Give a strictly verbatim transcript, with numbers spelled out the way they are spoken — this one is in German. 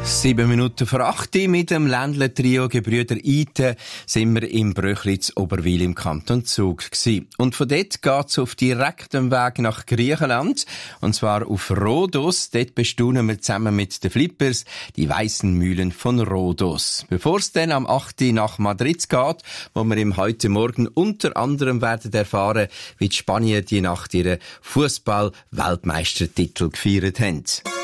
Sieben Minuten vor acht mit dem Ländler-Trio Gebrüder Iten sind wir im Bröchlitz Oberwil im Kanton Zug gewesen. Und von dort geht's auf direktem Weg nach Griechenland. Und zwar auf Rhodos. Dort bestaunen wir zusammen mit den Flippers die weißen Mühlen von Rhodos. Bevor es dann am acht nach Madrid geht, wo wir im heute Morgen unter anderem werden erfahren, wie die Spanier die Nacht ihren Fußball-Weltmeistertitel gefeiert haben.